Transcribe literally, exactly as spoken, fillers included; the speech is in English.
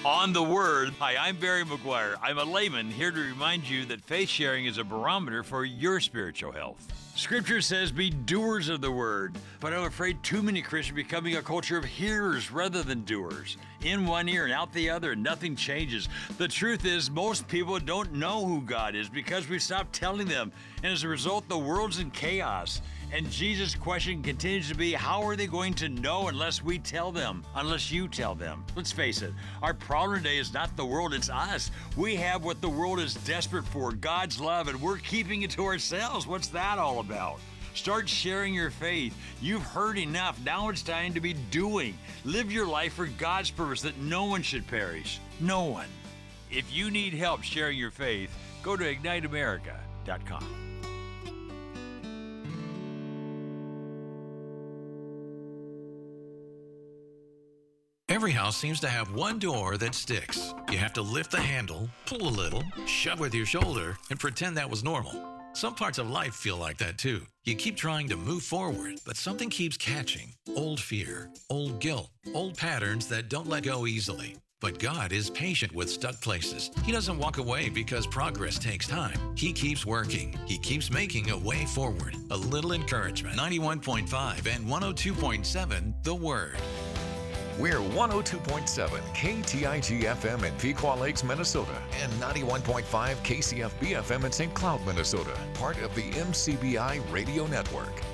On the Word. Hi, I'm Barry McGuire. I'm a layman here to remind you that faith sharing is a barometer for your spiritual health. Scripture says be doers of the Word, but I'm afraid too many Christians are becoming a culture of hearers rather than doers. In one ear and out the other, and nothing changes. The truth is, most people don't know who God is because we stopped telling them, and as a result, the world's in chaos. And Jesus' question continues to be, how are they going to know unless we tell them, unless you tell them? Let's face it, our problem today is not the world, it's us. We have what the world is desperate for, God's love, and we're keeping it to ourselves. What's that all about? Start sharing your faith. You've heard enough. Now it's time to be doing. Live your life for God's purpose, that no one should perish. No one. If you need help sharing your faith, go to ignite america dot com. Every house seems to have one door that sticks. You have to lift the handle, pull a little, shove with your shoulder, and pretend that was normal. Some parts of life feel like that too. You keep trying to move forward, but something keeps catching. Old fear, old guilt, old patterns that don't let go easily. But God is patient with stuck places. He doesn't walk away because progress takes time. He keeps working. He keeps making a way forward. A little encouragement. ninety-one point five and one oh two point seven, The Word. We're one oh two point seven K T I G F M in Pequot Lakes, Minnesota, and ninety-one point five K C F B F M in Saint Cloud, Minnesota, part of the M C B I Radio Network.